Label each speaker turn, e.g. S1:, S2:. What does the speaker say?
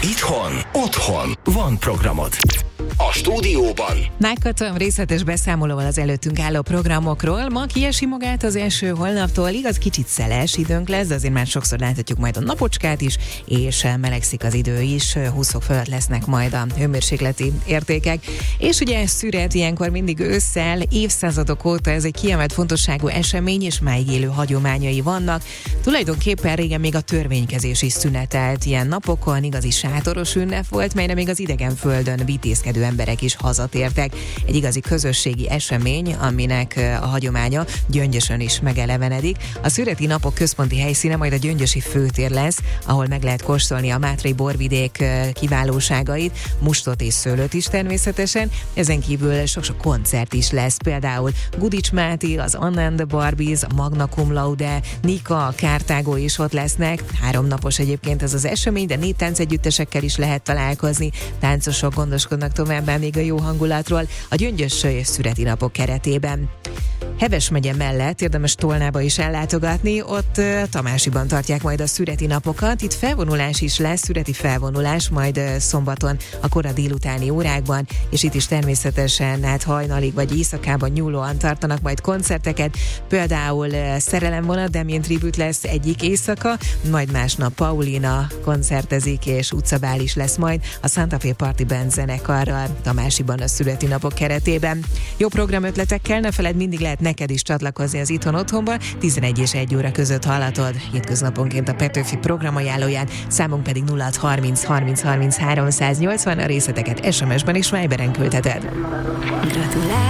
S1: Itthon, otthon van programod. A stúdióban
S2: Megkaptam részletes beszámolóval az előttünk álló programokról. Ma kiesimogált az eső, holnaptól igaz kicsit szeles időnk lesz, de azért már sokszor láthatjuk majd a napocskát is, és melegszik az idő is, 20 fok fölött lesznek majd a hőmérsékleti értékek. És ugye szüret ilyenkor mindig ősszel, évszázadok óta ez egy kiemelt fontosságú esemény, és máig élő hagyományai vannak. Tulajdonképpen régen még a törvénykezés is szünetelt ilyen napokon, igazi sátoros ünnep volt, melyre még az idegen földön vitézkedő emberek is hazatértek. Egy igazi közösségi esemény, aminek a hagyománya Gyöngyösön is megelevenedik. A szüreti napok központi helyszíne majd a gyöngyösi főtér lesz, ahol meg lehet kóstolni a mátrai borvidék kiválóságait, mustot és szőlőt is természetesen. Ezen kívül sok-sok koncert is lesz, például Gudics Máté, az Anna and the Barbies, a Magna Cum Laude, Nika, a Kártágó is ott lesznek. 3 napos egyébként ez az esemény, de néptáncegyüttesekkel is lehet találkozni. Táncosok gondoskodnak továbbá még a jó hangulatról a Gyöngyös szüreti napok keretében. Heves megye mellett érdemes Tolnába is ellátogatni, ott Tamásiban tartják majd a szüreti napokat. Itt felvonulás is lesz, szüreti felvonulás, majd szombaton a kora délutáni órákban, és itt is természetesen hajnalig vagy éjszakában nyúlóan tartanak majd koncerteket. Például Szerelemvonat, Damien Tribute lesz egyik éjszaka, majd másnap Paulina koncertezik, és utcabál is lesz majd a Santa Fe Party Band zenekarral Tamásiban a szüreti napok keretében. Jó programötletekkel ne feledd, mindig lehet neked is csatlakozni az Itthon Otthonba, 11 és 1 óra között hallatod hétköznaponként a Petőfi programajánlóját, számunk pedig 0630 30 30 380, a részleteket SMS-ben és Viberen küldheted. Gratulál!